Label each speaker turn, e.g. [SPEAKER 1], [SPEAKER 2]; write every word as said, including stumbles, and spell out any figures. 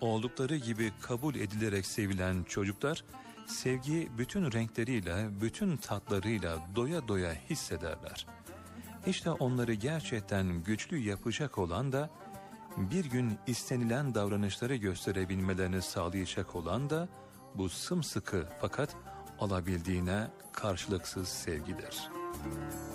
[SPEAKER 1] oldukları gibi kabul edilerek sevilen çocuklar, sevgiyi bütün renkleriyle, bütün tatlarıyla doya doya hissederler. İşte onları gerçekten güçlü yapacak olan da, bir gün istenilen davranışları gösterebilmelerini sağlayacak olan da, bu sımsıkı fakat olabildiğine karşılıksız sevgidir.